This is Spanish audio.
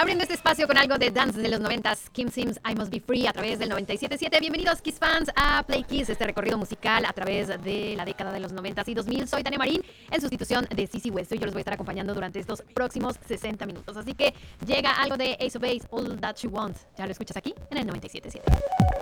Abriendo este espacio con algo de dance de los 90s, Kim Sims, I Must Be Free a través del 97.7. Bienvenidos Kiss fans a Play Kiss, este recorrido musical a través de la década de los 90s y 2000. Soy Tania Marín, en sustitución de Sissy West. Y yo los voy a estar acompañando durante estos próximos 60 minutos. Así que llega algo de Ace of Base, All That She Wants. Ya lo escuchas aquí en el 97.7.